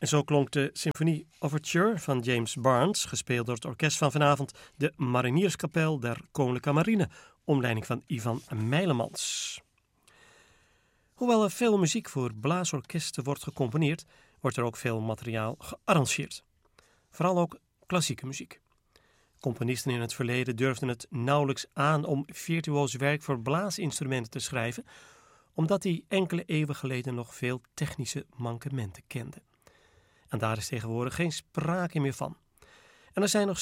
En zo klonk de Symfonie Overture van James Barnes, gespeeld door het orkest van vanavond, de Marinierskapel der Koninklijke Marine, onder leiding van Ivan Mijlemans. Hoewel er veel muziek voor blaasorkesten wordt gecomponeerd, wordt er ook veel materiaal gearrangeerd. Vooral ook klassieke muziek. Componisten in het verleden durfden het nauwelijks aan om virtuoos werk voor blaasinstrumenten te schrijven, omdat die enkele eeuwen geleden nog veel technische mankementen kenden. En daar is tegenwoordig geen sprake meer van. En er zijn nog